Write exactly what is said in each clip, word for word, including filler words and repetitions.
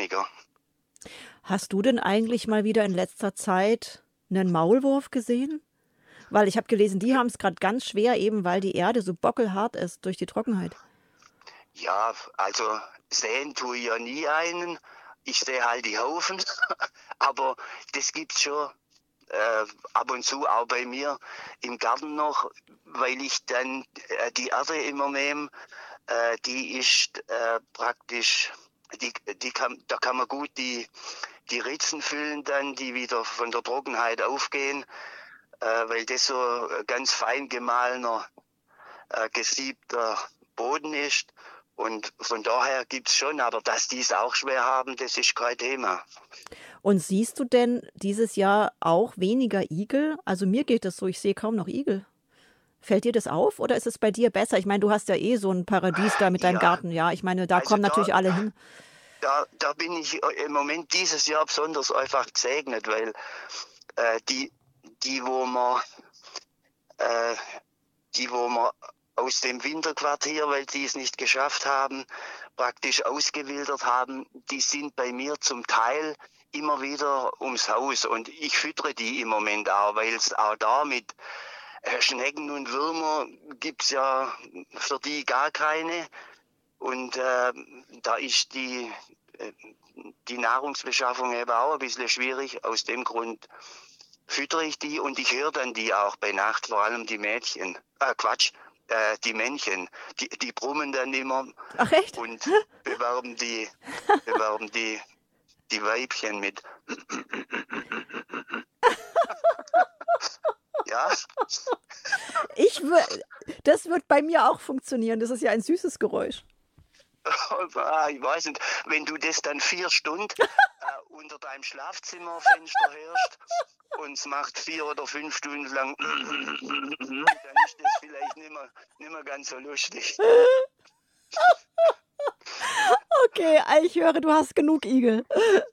weniger. Hast du denn eigentlich mal wieder in letzter Zeit einen Maulwurf gesehen? Weil ich habe gelesen, die haben es gerade ganz schwer, eben weil die Erde so bockelhart ist durch die Trockenheit. Ja, also sehen tue ich ja nie einen. Ich sehe halt die Haufen, aber das gibt's schon äh, ab und zu auch bei mir im Garten noch, weil ich dann äh, die Erde immer nehme. Äh, die ist äh, praktisch, die, die kann, da kann man gut die, die Ritzen füllen dann, die wieder von der Trockenheit aufgehen, äh, weil das so ganz fein gemahlener, äh, gesiebter Boden ist. Und von daher gibt's schon, aber dass die es auch schwer haben, das ist kein Thema. Und siehst du denn dieses Jahr auch weniger Igel? Also mir geht es so, ich sehe kaum noch Igel. Fällt dir das auf oder ist es bei dir besser? Ich meine, du hast ja eh so ein Paradies da mit deinem Ja, Garten. Ja, ich meine, da also kommen da, natürlich alle hin. da, da bin ich im Moment dieses Jahr besonders einfach gesegnet, weil äh, die, die, wo man, äh, die, wo man aus dem Winterquartier, weil die es nicht geschafft haben, praktisch ausgewildert haben, die sind bei mir zum Teil immer wieder ums Haus und ich füttere die im Moment auch, weil es auch da mit äh, Schnecken und Würmer gibt's ja für die gar keine und äh, da ist die, äh, die Nahrungsbeschaffung eben auch ein bisschen schwierig. Aus dem Grund füttere ich die und ich höre dann die auch bei Nacht, vor allem die Mädchen. Äh, Quatsch, äh, die Männchen. Die, die brummen dann immer Ach echt? und bewerben die, bewerben die, die Weibchen mit. Ja, Ich wür- Das wird bei mir auch funktionieren. Das ist ja ein süßes Geräusch. ah, ich weiß nicht, wenn du das dann vier Stunden äh, unter deinem Schlafzimmerfenster hörst und es macht vier oder fünf Stunden lang, dann ist das vielleicht nicht mehr, nicht mehr ganz so lustig. Okay, ich höre, du hast genug Igel.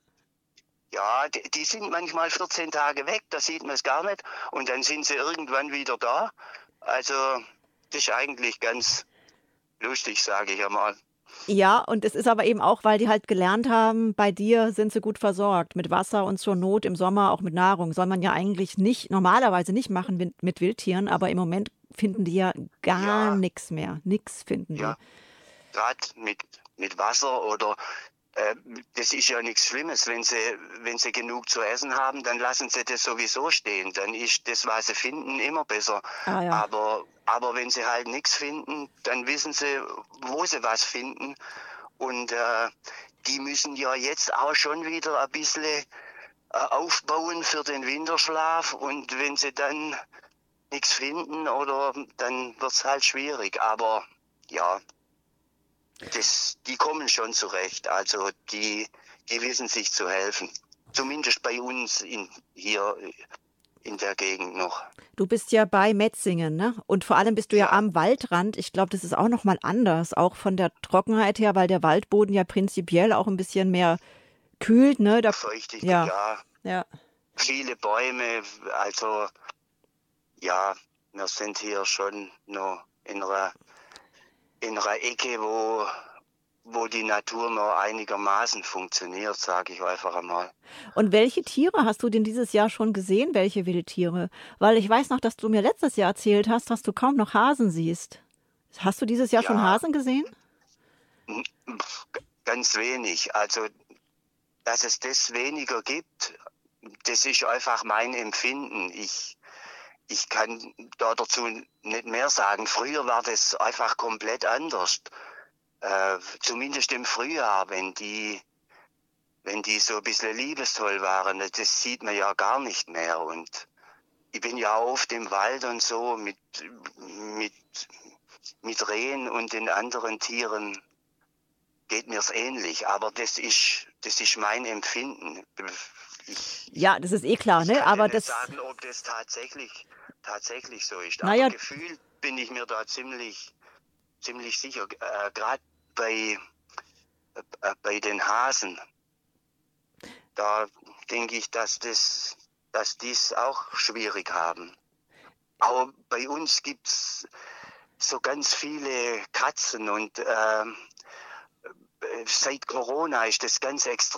Ja, die, die sind manchmal vierzehn Tage weg, da sieht man es gar nicht und dann sind sie irgendwann wieder da. Also das ist eigentlich ganz lustig, sage ich einmal. Ja, und es ist aber eben auch, weil die halt gelernt haben, bei dir sind sie gut versorgt mit Wasser und zur Not im Sommer auch mit Nahrung. Soll man ja eigentlich nicht, normalerweise nicht machen mit, mit Wildtieren, aber im Moment finden die ja gar Ja, nichts mehr. Nix finden die. ja, gerade mit, mit Wasser oder äh, das ist ja nichts Schlimmes. Wenn sie, wenn sie genug zu essen haben, dann lassen sie das sowieso stehen. Dann ist das, was sie finden, immer besser. Ah ja. Aber, aber wenn sie halt nichts finden, dann wissen sie, wo sie was finden. Und äh, die müssen ja jetzt auch schon wieder ein bisschen äh, aufbauen für den Winterschlaf. Und wenn sie dann nichts finden, oder dann wird es halt schwierig. Aber ja, das, die kommen schon zurecht. Also die, die wissen sich zu helfen. Zumindest bei uns in, hier in der Gegend noch. Du bist ja bei Metzingen, ne? Und vor allem bist du ja Ja, am Waldrand. Ich glaube, das ist auch noch mal anders, auch von der Trockenheit her, weil der Waldboden ja prinzipiell auch ein bisschen mehr kühlt, ne? Da, feuchtig, ja, ja. ja. Viele Bäume, also ja, wir sind hier schon noch in einer, in einer Ecke, wo, wo die Natur noch einigermaßen funktioniert, sage ich einfach einmal. Und welche Tiere hast du denn dieses Jahr schon gesehen? Welche Wildtiere? Weil ich weiß noch, dass du mir letztes Jahr erzählt hast, dass du kaum noch Hasen siehst. Hast du dieses Jahr schon Ja, Hasen gesehen? pf, ganz wenig. Also, dass es das weniger gibt, das ist einfach mein Empfinden. Ich, ich kann da dazu nicht mehr sagen. Früher war das einfach komplett anders. Äh, zumindest im Frühjahr, wenn die, wenn die so ein bisschen liebestoll waren, das sieht man ja gar nicht mehr. Und ich bin ja oft im Wald und so mit, mit, mit Rehen und den anderen Tieren geht mir's ähnlich. Aber das ist, das ist mein Empfinden. Ich, Ja, das ist eh klar, ich ne? kann dir Aber nicht das, sagen, ob das tatsächlich, tatsächlich so ist. Aber naja, gefühlt bin ich mir da ziemlich, ziemlich sicher. Äh, Gerade bei, äh, bei den Hasen, da denke ich, dass das, dass die's auch schwierig haben. Aber bei uns gibt's so ganz viele Katzen und ähm, seit Corona ist das ganz extrem.